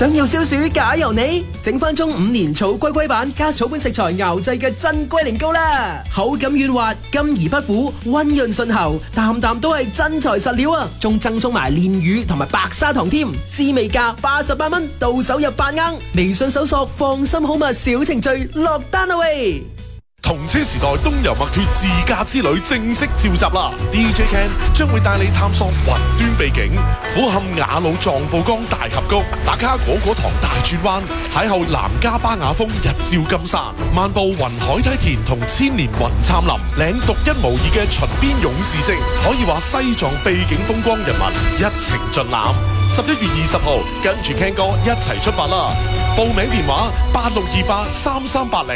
想要消暑假由你，整翻中5年草龜龜版加草本食材熬製嘅真龜苓膏啦，口感軟滑，甘而不苦，溫潤順喉，啖啖都係真材實料啊！仲贈送埋煉乳同埋白砂糖添，滋味價88蚊，到手入8盎。微信搜索放心好物小程序落單啦喂！ 同車時代東遊墨脱自駕之旅正式召集啦 ！DJ Ken 將會帶你探索雲端秘境，俯瞰雅魯藏布江大峽谷，打卡果果堂大轉彎，邂逅南迦巴雅峰日照金山，漫步雲海梯田同千年雲杉林，領獨一無二嘅秦邊勇士色，可以話西藏秘境風光人物一程盡覽。11月20號，跟住 Ken 哥一齊出發啦！報名電話86283380。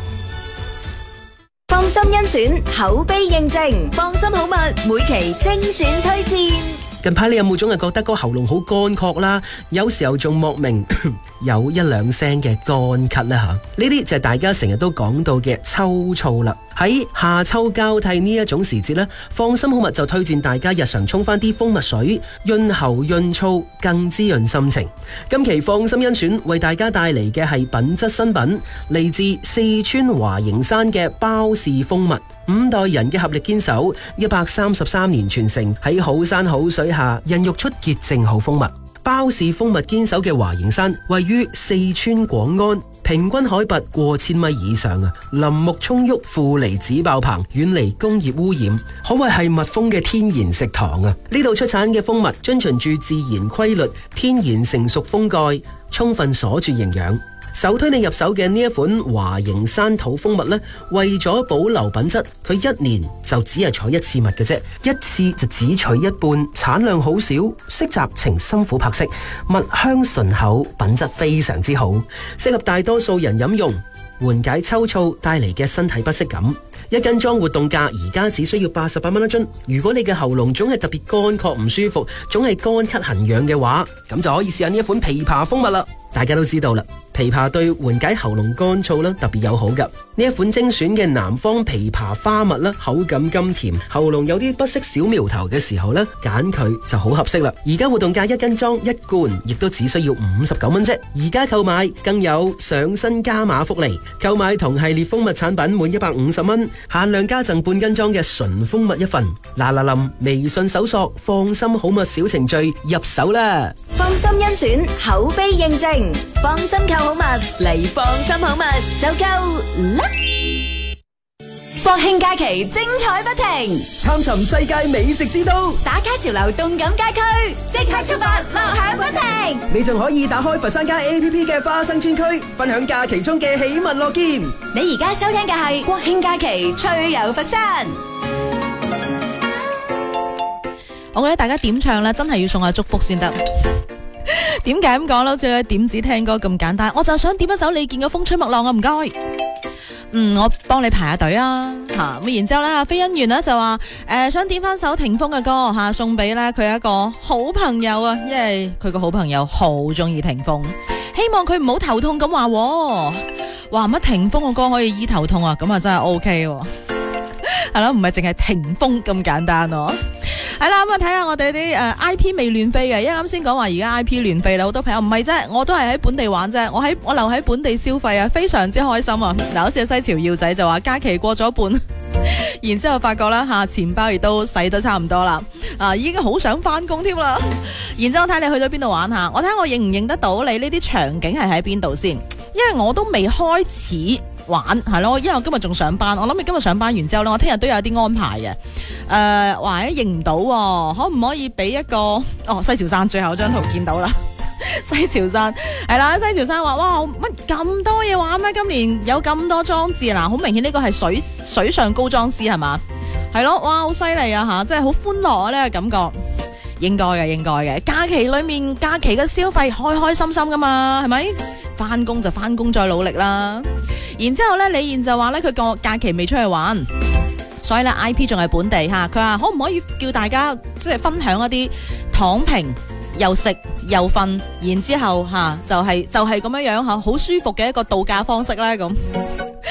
放心甄選，口碑認證，放心好物每期精選推薦。 近排你有冇總係覺得個喉嚨好乾涸啦？有時候仲莫名有一兩聲嘅乾咳呢吓？呢啲就係大家成日都講到嘅秋燥啦。喺夏秋交替呢一種時節呢，放心好物就推薦大家日常沖翻啲蜂蜜水，潤喉潤燥，更滋潤心情。今期放心甄選為大家帶嚟嘅係品質新品，嚟自四川華形山嘅包氏蜂蜜。5代人嘅合力堅守，133年傳承，喺好山好水下孕育出潔淨好蜂蜜。包氏蜂蜜堅守嘅華形山位於四川廣安，平均海拔過1000米以上啊，林木蔥鬱，負離子爆棚，遠離工業污染，可謂係蜜蜂嘅天然食堂啊！呢度出產嘅蜂蜜遵循住自然規律，天然成熟蜂蓋，充分鎖住營養。首推你入手嘅呢一款華形山土蜂蜜呢，為咗保留品質，佢1年就只係採1次蜜嘅啫，一次就只取一半，產量好少，色澤呈深琥珀色，蜜香醇厚，品質非常之好，適合大多數人飲用，緩解秋燥帶嚟嘅身體不適感。1斤裝活動價而家只需要88蚊一樽。如果你嘅喉嚨總係特別乾涸唔舒服，總係乾咳痕癢嘅話，咁就可以試下呢一款枇杷蜂蜜啦。大家都知道啦，枇杷對緩解喉嚨乾燥啦特別友好噶。呢一款精選嘅南方枇杷花蜜啦，口感甘甜，喉嚨有啲不適小苗頭嘅時候呢，揀佢就好合適啦。而家活動價1斤裝1罐，亦都只需要59蚊啫。而家購買更有上新加碼福利，購買同系列蜂蜜產品滿150蚊，限量加贈半斤裝嘅純蜂蜜1份。嗱嗱臨，微信搜索放心好物小程序入手啦。 放心甄選，口碑認證，放心購好物嚟放心好物就夠啦！國慶假期精彩不停， 探尋世界美食之都， 打卡潮流動感街區，即刻出發，樂享不停。 你仲可以打開佛山街 APP 嘅花生村區，分享假期中嘅喜聞樂見。 你而家收聽嘅係國慶假期趣遊佛山。 我覺得大家點唱咧，真係要送下祝福先得。點解咁講咧？好似點止聽歌咁簡單，我就想點一首李健嘅《風吹麥浪》啊！唔該。我幫你排下隊啊，吓咁然之後咧，飛欣源咧就話想點翻首霆鋒嘅歌吓，送俾咧佢一個好朋友啊，因為佢個好朋友好中意霆鋒，希望佢唔好頭痛咁話，話乜霆鋒嘅歌可以醫頭痛啊？咁啊真係 OK 喎，係咯，唔係淨係霆鋒咁簡單咯。係啦，咁啊睇下我哋啲IP 未亂飛嘅，因為啱先講話而家 IP 亂飛啦，好多朋友唔係啫，我都係喺本地玩啫，我留喺本地消費啊，非常之開心啊！嗱，好似西潮耀仔就話假期過咗半，然之後發覺啦吓，錢包亦都使得差唔多啦，已經好想翻工添啦。然之後睇你去咗邊度玩下，我睇下我認唔認得到你呢啲場景係喺邊度先，因為我都未開始玩係咯，因為我今日仲上班，我諗你今日上班完之後咧，我聽日都有啲安排嘅。話認唔到，可唔可以俾一個西樵山最後張圖見到啦？西樵山係啦，西樵山話哇乜咁多嘢玩咩？今年有咁多裝置嗱，好明顯呢個係水上高裝師係嘛？係咯，哇好犀利啊吓，真係好歡樂啊呢個感覺。應該嘅，假期裏面假期嘅消費開開心心噶嘛，係咪？翻工就翻工，再努力啦。然之後咧，李燕就話咧，佢個假期未出去玩，所以咧 IP 仲係本地吓。佢話可唔可以叫大家即係分享一啲躺平又食又瞓，然之後吓就係咁樣樣吓，好舒服嘅一個度假方式咧咁。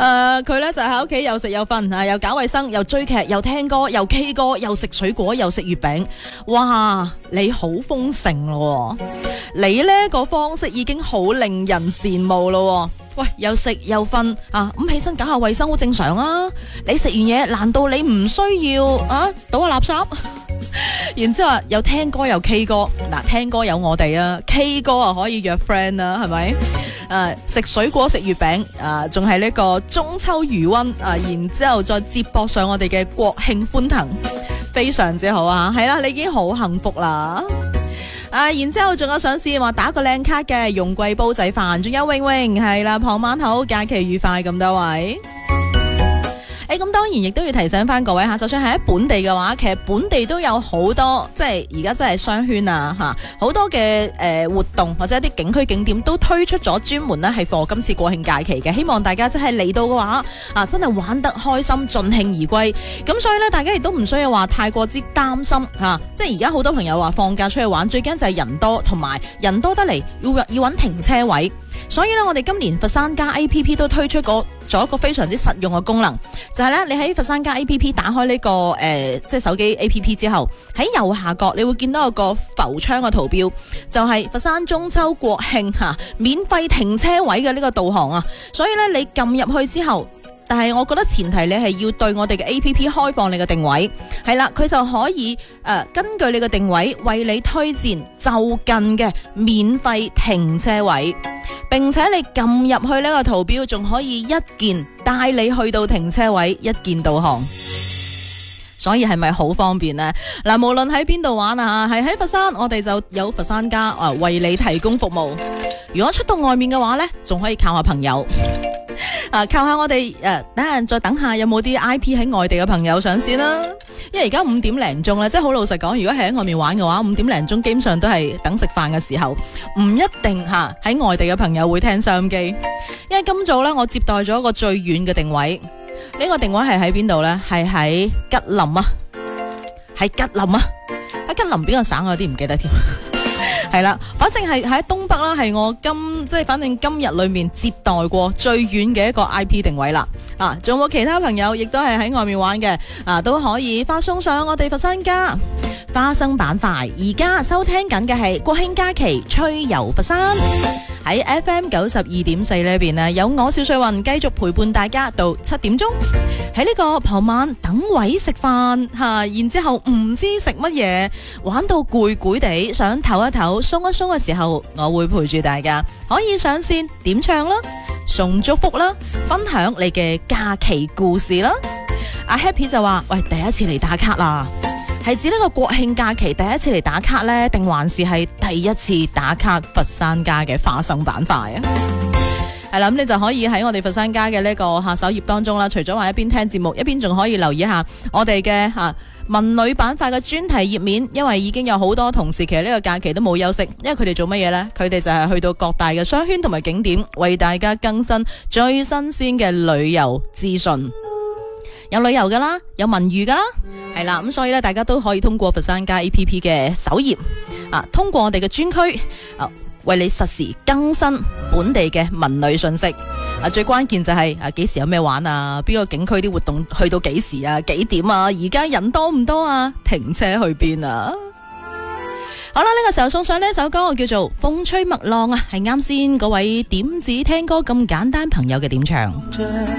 佢咧就喺屋企又食又瞓啊，又搞衛生，又追劇，又聽歌，又 K 歌，又食水果，又食月餅。哇，你好豐盛咯！你呢個方式已經好令人羨慕咯。喂，又食又瞓啊，咁起身搞下衛生好正常啊。你食完嘢，難道你唔需要啊倒下垃圾？然之後又聽歌又 K 歌，嗱，聽歌有我哋啊 ，K 歌啊可以約 friend 啦，係咪？食水果食月餅啊，仲係呢個中秋餘溫啊，然之後再接駁上我哋嘅國慶歡騰，非常之好啊！係啦，你已經好幸福啦。然之後仲有上司話打個靚卡嘅容桂煲仔飯，仲有永永係啦，傍晚好，假期愉快咁多位。咁當然亦都要提醒翻各位吓，就算係喺本地嘅話，其實本地都有好多，即係而家真係商圈啊吓，好多嘅活動或者一啲景區景點都推出咗專門咧係for今次國慶假期嘅，希望大家真係嚟到嘅話真係玩得開心，盡興而歸。咁所以咧，大家亦都唔需要話太過之擔心吓，即係而家好多朋友話放假出去玩，最驚就係人多，同埋人多得嚟要揾停車位。所以咧，我哋今年佛山加 A.P.P 都推出咗一個非常之實用嘅功能，就係咧，你喺佛山加 A.P.P 打開呢個即係手機 A.P.P 之後，喺右下角你會見到有個浮窗嘅圖標，就係佛山中秋國慶免費停車位嘅呢個導航啊。所以咧，你撳入去之後，但係我覺得前提你係要對我哋嘅 A.P.P 開放你嘅定位，係啦，佢就可以根據你嘅定位為你推薦就近嘅免費停車位，並且你撳入去呢個圖標，仲可以一鍵帶你去到停車位，一鍵導航。所以係咪好方便呢？嗱，無論喺邊度玩啊，係喺佛山，我哋就有佛山家為你提供服務。如果出到外面嘅話呢，仲可以靠下朋友。靠下我哋再等下有冇啲 IP 喺外地嘅朋友上線啦。因為而家5點零鐘咧，即係好老實講，如果係喺外面玩嘅話，5點零鐘基本上都係等食飯嘅時候，唔一定喺外地嘅朋友會聽收音機。因為今早咧，我接待咗一個最遠嘅定位，呢個定位係喺邊度呢？係喺吉林啊，喺吉林邊個省我有啲唔記得添。係啦，反正係喺東北啦，係我反正今日裏面接待過最遠嘅一個 IP 定位啦。仲有冇其他朋友亦都係喺外面玩嘅都可以發送上我哋佛山家花生板塊。而家收聽緊嘅係國慶假期趣遊佛山，喺 FM 92.4呢邊呢，有我小水雲繼續陪伴大家到7點鐘。喺呢個傍晚等位食飯然之後唔知食乜嘢，玩到攰攰地想唞一唞鬆一鬆嘅時候，我會陪住大家，可以上線點唱啦，送祝福啦，分享你嘅假期故事啦。阿 Happy 就話：喂，第一次嚟打卡啦，係指呢個國慶假期第一次嚟打卡呢，定還是係第一次打卡佛山家嘅花生板塊啊？係啦，咁你就可以喺我哋佛山家嘅呢個首頁當中啦，除咗話一邊聽節目，一邊仲可以留意一下我哋嘅文旅板塊嘅專題頁面，因為已經有好多同事其實呢個假期都冇休息，因為佢哋做乜嘢呢？佢哋就係去到各大嘅商圈同埋景點，為大家更新最新鮮嘅旅遊資訊。有旅遊噶啦，有文娛噶啦，係啦，咁所以咧，大家都可以通過佛山家 A.P.P 嘅首頁通過我哋嘅專區為你實時更新本地嘅文旅信息。最關鍵就係幾時有咩玩啊？邊個景區啲活動去到幾時啊？幾點啊？而家人多唔多啊？停車去邊啊？好啦，呢個時候送上呢首歌，我叫做《風吹麥浪》係啱先嗰位點子聽歌咁簡單朋友嘅點唱。